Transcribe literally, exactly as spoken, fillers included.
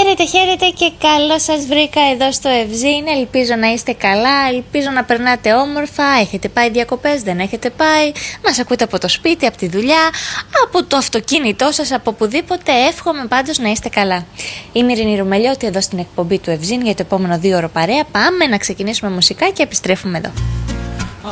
Χαίρετε, χαίρετε και καλώς σας βρήκα εδώ στο Ευζήν. Ελπίζω να είστε καλά, ελπίζω να περνάτε όμορφα. Έχετε πάει διακοπές, δεν έχετε πάει? Μας ακούτε από το σπίτι, από τη δουλειά, από το αυτοκίνητό σας, από οπουδήποτε. Εύχομαι πάντως να είστε καλά. Είμαι η Ειρήνη Ρουμελιώτη εδώ στην εκπομπή του Ευζήν για το επόμενο δύο ώρο παρέα. Πάμε να ξεκινήσουμε μουσικά και επιστρέφουμε εδώ.